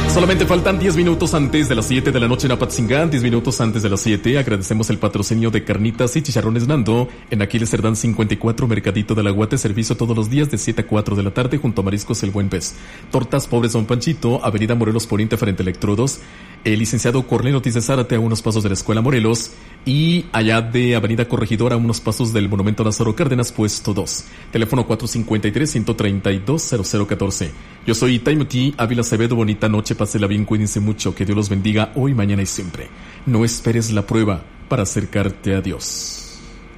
Solamente faltan 10 minutos antes de las 7 de la noche en Apatzingán, 10 minutos antes de las 7. Agradecemos el patrocinio de Carnitas y Chicharrones Nando en Aquiles Cerdán 54, Mercadito del Aguate, servicio todos los días de 7 a 4 de la tarde junto a Mariscos El Buen Pez. Tortas Pobres Don Panchito, Avenida Morelos Poniente frente a Electrodos. El licenciado Cornelio Ortiz de Zárate a unos pasos de la Escuela Morelos. Y allá de Avenida Corregidora a unos pasos del Monumento Lázaro Cárdenas, puesto 2. Teléfono 453-132-0014. Yo soy Taimuti Ávila Acevedo. Bonita noche, pásela bien, cuídense mucho. Que Dios los bendiga hoy, mañana y siempre. No esperes la prueba para acercarte a Dios.